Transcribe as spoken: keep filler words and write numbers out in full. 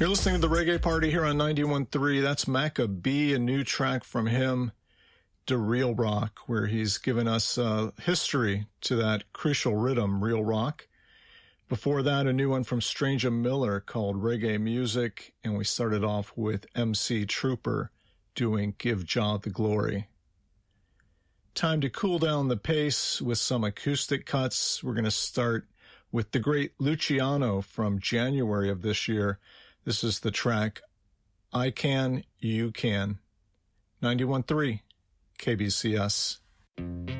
You're listening to the Reggae Party here on ninety-one point three. That's Macka B, a new track from him, to Real Rock, where he's given us uh, history to that crucial rhythm, Real Rock. Before that, a new one from Stranger Miller called Reggae Music, and we started off with M C Trooper doing Give Jah the Glory. Time to cool down the pace with some acoustic cuts. We're going to start with the great Luciano from January of this year. This is the track, I Can, You Can. ninety-one point three K B C S.